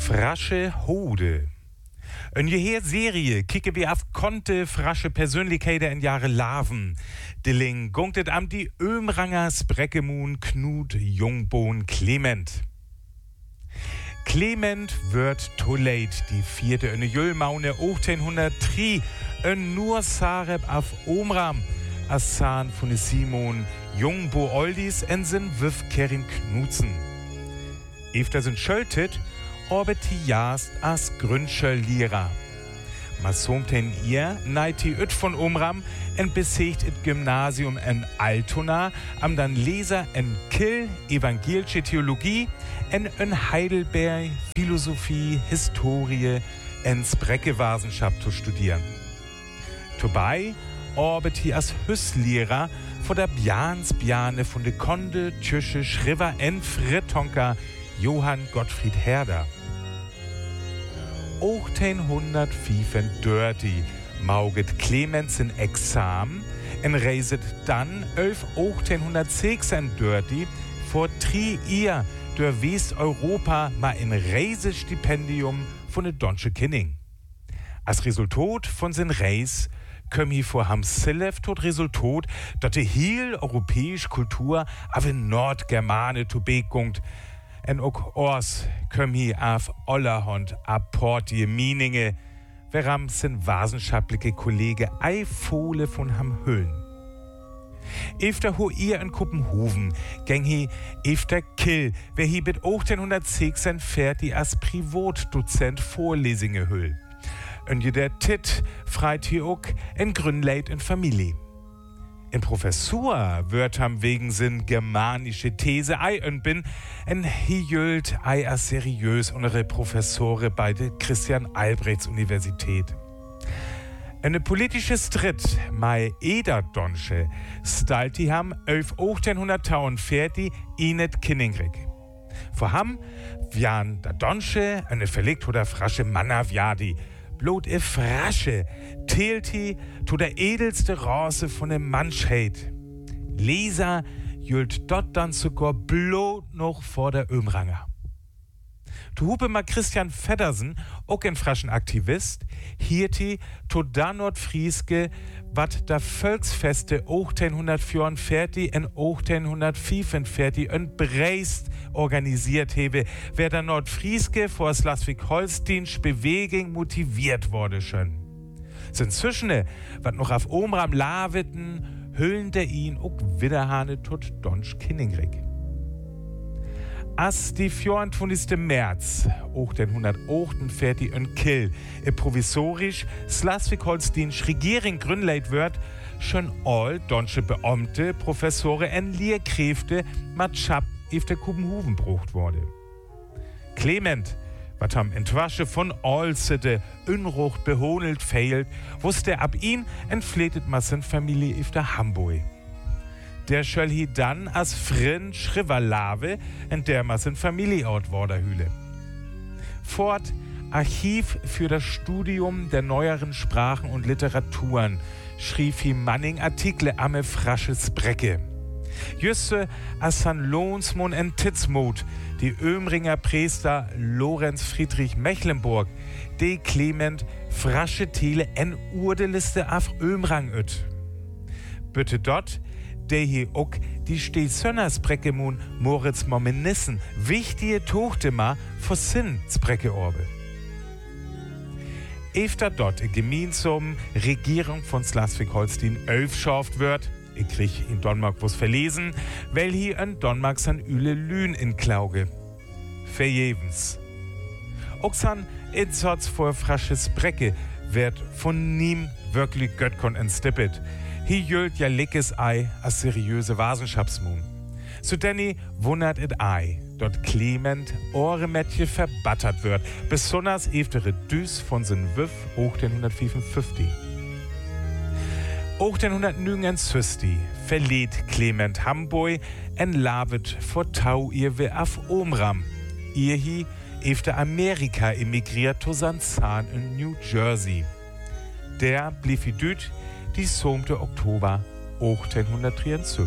Frasche Hode. Een geheer serie kicken wir auf konte frasche Persönlichkeiten in Jahre Laven. Dilling gungtet am die Ömrangers Breckemoon Knut Jungbohn Clement. Clement wird too late, die vierte in Jülmaune 1803, en nur Sareb auf Omram, Assan von Simon Jungbo Oldis en sin Wiff Kerin Knutzen. Efter sind schöltet, orbet die Jast as Grünschel-Lehrer. Masomten ihr neid die Üt von Omram en besiegt it Gymnasium en Altona, am dann Leser en Kill evangelische Theologie en Heidelberg Philosophie, Historie en Spreckewasenschaft zu studieren. Dabei orbet hi as Hüsslehrer vor der Bjane von de Konde Tschüsche Schriver en Frittonker Johann Gottfried Herder. 1835 mauget Clemens in Examen en reiset dann 1836 vor 3 Jahren durch Westeuropa mal ein Reisestipendium von der Donsche Kinning. Als Resultat von sin Reis kömm hi vor ham Sillev tot Resultat, dat die heel europäisch Kultur auf Nordgermane to begungt. En ook Ors kömm hi auf Ollerhond apport die Mieninge, weram sin wissenschaftliche Kollege Eifole von ham Hüllen. Efter ho ihr in Kuppenhoven gäng hi efter Kill, wer hi mit 1806 fertig als Privatdozent Vorlesinge hüll. Und jeder Tit freit hi ook en Grünleit in Familie. En Professor wird ham wegen sin germanische These und bin en hi jült as seriös unsere Professore bei der Christian Albrechts Universität. Eine politische Stritt mei Eder Donsche stalt die ham 1840 inet Kinningrik. Vor ham wian da Donsche eine verlegt oder frasche Manavjadi. Blot frasche teilt hi to der edelste Rasse von der Menschheit. Leser jült dort dann sogar blot noch vor der Ömranger. Tu hupe ma Christian Feddersen, ook ein fraschen Aktivist, hirti to da Nordfrieske, wat da Volksfeste 1844 en 1845 en Breist organisiert hebe, wer da Nordfrieske vor Schleswig-Holsteinsch Bewegung motiviert wurde schon. Sind Zwischene, wat noch auf Omram Lawitten, hüllen der ihn ook Widerhane tot Donsch Kinningrik. As die 24. März 1848 in Kill provisorisch Schleswig-Holsteinsch Regierung gründleit wird, schon all donsche Beamte, Professore en Lehrkräfte mat Schab auf der Kuppenhoven brucht wurde. Clement, wat ham entwasche von all sitte Unrucht behonelt fehlt, wusste ab ihn entfletet ma sin Familie auf der Hamburg. Der schöll hi dann as Frin Schriverlave, in der ma sin Familieort Worderhüle. Fort Archiv für das Studium der neueren Sprachen und Literaturen schrieb hi Manning Artikel amme frasches Brecke. Jüsse as San Lohnsmon en Titzmut, die Ömringer Priester Lorenz Friedrich Mecklenburg, de Clement frasche Tele en Urdeliste af Ömrang öt. Bitte dort der hier ook die Stehsönners-Breckemun Moritz Momenissen wichtige Tochtema vor Sinn-Spreckeorbe. Efter dort gemeinsam Regierung von Schleswig-Holstein aufschafft wird, ich krieg in Donmark was verlesen, weil hier in Donmark san Üle Lühn in Klauge. Verjewens. Oxan Insatz vor frasches Brecke wird von niem wirklich Göttkon entstippet. Hi jült ja lickes Ei as seriöse Wasenschapsmun. So Danny wundert it Ei, dort Clement Ohremetje verbattert wird, besonders eftere Düs von sin Wiff 1855. 1859 verlädt Clement Hamburg en Lavet vor Tau ihr auf Omram. Ihr hi efter Amerika emigriert to Sanzan in New Jersey. Der blieb hi düt die 7. Oktober 1823.